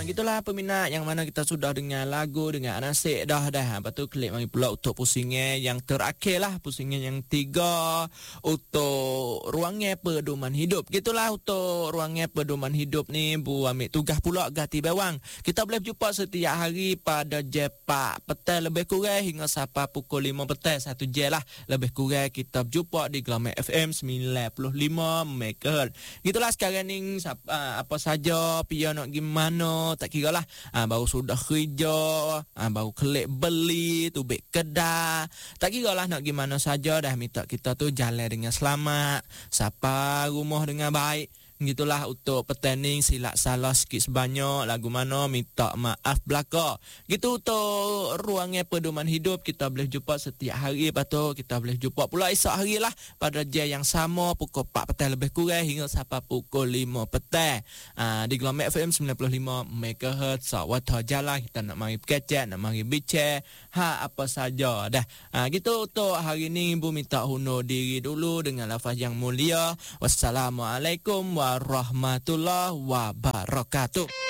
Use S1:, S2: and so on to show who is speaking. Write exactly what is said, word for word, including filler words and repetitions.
S1: gitulah peminat yang mana kita sudah dengar lagu dengan Anasik dah dah. Lepas tu klik mari pula untuk pusingan yang terakhir lah, pusingan yang tiga untuk ruangnya pedoman hidup. Gitulah untuk ruangnya pedoman hidup ni Bu ambil tugas pula ganti bawang. Kita boleh berjumpa setiap hari pada jam empat petang lebih kurang hingga sampai pukul lima petang, satu jam lah lebih kurang kita berjumpa di Glamour F M sembilan puluh lima megahertz. Gitulah sekarang ni apa saja pia nak gimana tak kira lah, ha, baru sudah kerja, ha, baru klik beli tubik kedai, tak kira lah nak gimana saja dah, minta kita tu jalan dengan selamat, sampai rumah dengan baik. Gitulah untuk petanding silap salah sikit sebanyak lagu mana minta maaf belaka. Gitu untuk ruangnya pedoman hidup kita boleh jumpa setiap hari. Lepas tu kita boleh jumpa pula esok hari lah pada jam yang sama pukul empat petang lebih kurang hingga sampai pukul lima petang, ha, di Glamour F M sembilan puluh lima megahertz. Sawatah jalan kita nak mari berkecek, nak mari bincang ha apa saja dah. Ha, gitu untuk hari ni Ibu minta undur diri dulu dengan lafaz yang mulia. Wassalamualaikum warahmatullahi wabarakatuh.